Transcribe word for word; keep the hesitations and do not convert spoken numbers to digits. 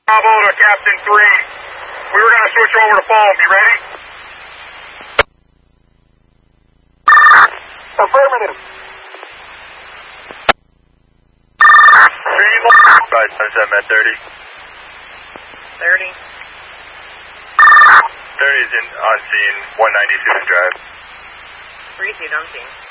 Bravo to Captain three. We were going to switch over to phone. You ready? Affirmative. Right, sunset at thirty. thirty. thirty is in, on scene, one ninety Susan Drive. Three seat on scene.